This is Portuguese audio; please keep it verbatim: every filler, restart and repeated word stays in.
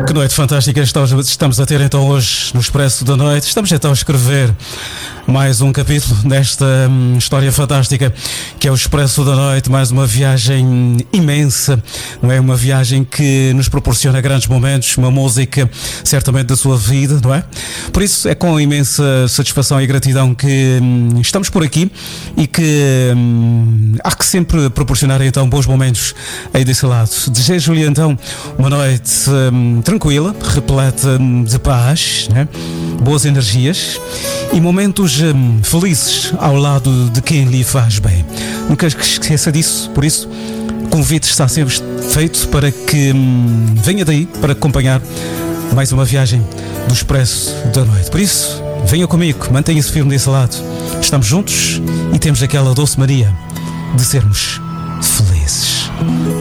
Que noite fantástica estamos a ter então hoje no Expresso da Noite. Estamos então a escrever mais um capítulo desta hum, história fantástica que é o Expresso da Noite. Mais uma viagem imensa, não é? Uma viagem que nos proporciona grandes momentos, uma música certamente da sua vida, não é? Por isso é com imensa satisfação e gratidão que hum, estamos por aqui e que hum, há que sempre proporcionar então bons momentos aí desse lado. Desejo-lhe então uma noite hum, tranquila, repleta de paz, né? Boas energias e momentos hum, felizes ao lado de quem lhe faz bem. Nunca esqueça disso, por isso o convite está sempre feito para que hum, venha daí para acompanhar mais uma viagem do Expresso da Noite. Por isso, venha comigo, mantenha-se firme desse lado. Estamos juntos e temos aquela doce mania de sermos felizes.